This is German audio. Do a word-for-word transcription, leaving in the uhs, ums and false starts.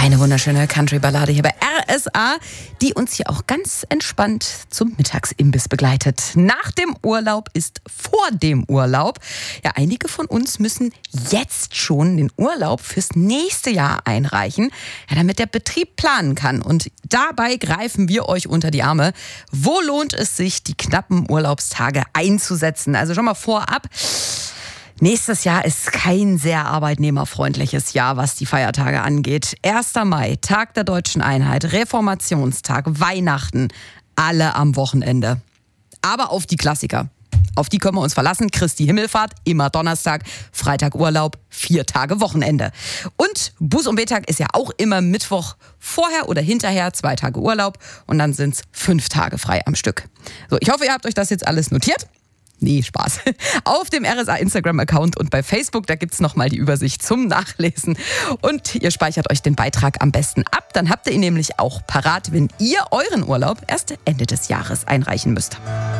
Eine wunderschöne Country-Ballade hier bei R S A, die uns hier auch ganz entspannt zum Mittagsimbiss begleitet. Nach dem Urlaub ist vor dem Urlaub. Ja, einige von uns müssen jetzt schon den Urlaub fürs nächste Jahr einreichen, ja, damit der Betrieb planen kann. Und dabei greifen wir euch unter die Arme. Wo lohnt es sich, die knappen Urlaubstage einzusetzen? Also schon mal vorab. Nächstes Jahr ist kein sehr arbeitnehmerfreundliches Jahr, was die Feiertage angeht. erster Mai, Tag der Deutschen Einheit, Reformationstag, Weihnachten, alle am Wochenende. Aber auf die Klassiker, auf die können wir uns verlassen. Christi Himmelfahrt, immer Donnerstag, Freitag Urlaub, vier Tage Wochenende. Und Buß- und Betag ist ja auch immer Mittwoch vorher oder hinterher, zwei Tage Urlaub. Und dann sind es fünf Tage frei am Stück. So, ich hoffe, ihr habt euch das jetzt alles notiert. Nee, Spaß. Auf dem R S A Instagram-Account und bei Facebook, da gibt's nochmal die Übersicht zum Nachlesen. Und ihr speichert euch den Beitrag am besten ab. Dann habt ihr ihn nämlich auch parat, wenn ihr euren Urlaub erst Ende des Jahres einreichen müsst.